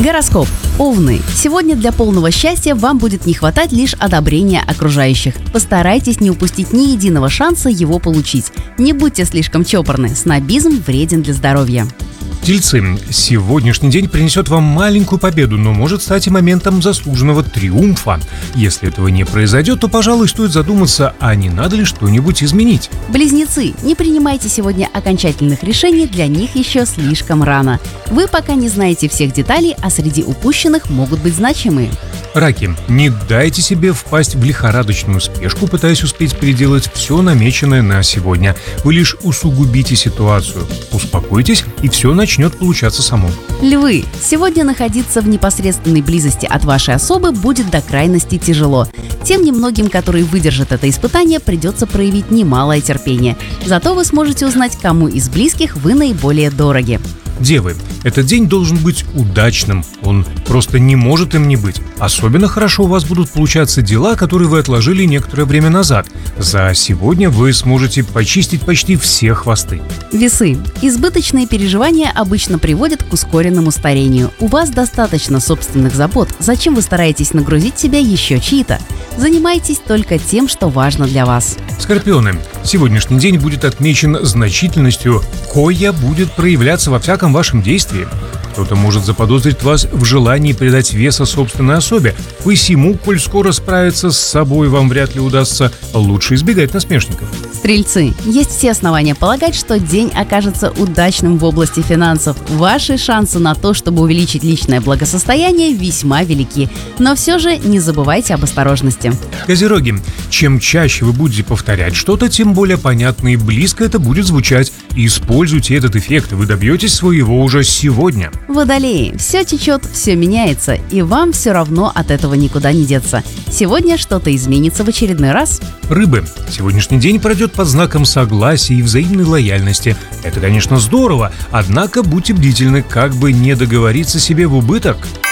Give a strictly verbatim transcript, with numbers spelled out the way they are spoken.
Гороскоп. Овны. Сегодня для полного счастья вам будет не хватать лишь одобрения окружающих. Постарайтесь не упустить ни единого шанса его получить. Не будьте слишком чопорны. Снобизм вреден для здоровья. Тельцы. Сегодняшний день принесет вам маленькую победу, но может стать и моментом заслуженного триумфа. Если этого не произойдет, то, пожалуй, стоит задуматься, а не надо ли что-нибудь изменить. Близнецы. Не принимайте сегодня окончательных решений, для них еще слишком рано. Вы пока не знаете всех деталей, а среди упущенных могут быть значимые. Раки. Не дайте себе впасть в лихорадочную спешку, пытаясь успеть переделать все намеченное на сегодня. Вы лишь усугубите ситуацию. Успокойтесь, и все начнет получаться само. Львы. Сегодня находиться в непосредственной близости от вашей особы будет до крайности тяжело. Тем немногим, которые выдержат это испытание, придется проявить немалое терпение. Зато вы сможете узнать, кому из близких вы наиболее дороги. Девы. Этот день должен быть удачным. Он просто не может им не быть. Особенно хорошо у вас будут получаться дела, которые вы отложили некоторое время назад. За сегодня вы сможете почистить почти все хвосты. Весы. Избыточные переживания обычно приводят к ускоренному старению. У вас достаточно собственных забот. Зачем вы стараетесь нагрузить себя еще чьи-то? Занимайтесь только тем, что важно для вас. Скорпионы. Сегодняшний день будет отмечен значительностью, коя будет проявляться во всяком вашем действии. Кто-то может заподозрить вас в желании придать веса собственной особе. Посему, коль скоро справиться с собой вам вряд ли удастся, лучше избегать насмешников. Стрельцы. Есть все основания полагать, что день окажется удачным в области финансов. Ваши шансы на то, чтобы увеличить личное благосостояние, весьма велики. Но все же не забывайте об осторожности. Козероги. Чем чаще вы будете повторять что-то, тем более понятно и близко это будет звучать. Используйте этот эффект, и вы добьетесь своего уже сегодня. Водолеи. Все течет, все меняется, и вам все равно от этого никуда не деться. Сегодня что-то изменится в очередной раз. Рыбы. Сегодняшний день пройдет под знаком согласия и взаимной лояльности. Это, конечно, здорово, однако будьте бдительны, как бы не договориться себе в убыток.